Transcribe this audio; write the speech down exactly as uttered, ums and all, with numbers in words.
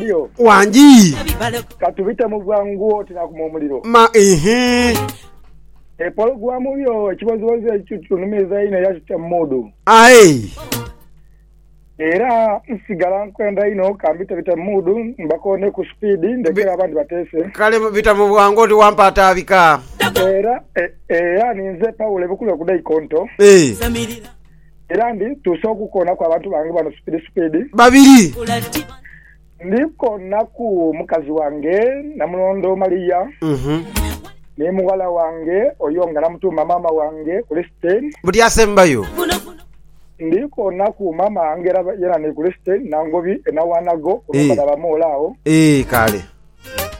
Mario. Wanji. Katubita mu bwangu tina kumumuliro. Ma ehe. E programu yo kibazoze ekitunumeza ina yakita modo. Ai. Era nsigala nkwenda ino kambita bita mudu mbakone ku speed ndekera abandi batese. Kale bita mu bwangu oti wampata abika. Era era ninze Paul bukule kudai konto. Eh. Era ndi tusokukona kwa abantu bange bano speed speed. Babiri. Ndiko naku mukazi wange namulondo Maria. Mhm. Ne muwala wange oyonga na mtu mama wange Kristen. Buti asembayo. Ndiko naku mama angera yana ne Kristen nangobi na wanago kulubada bamolao. Eh kale.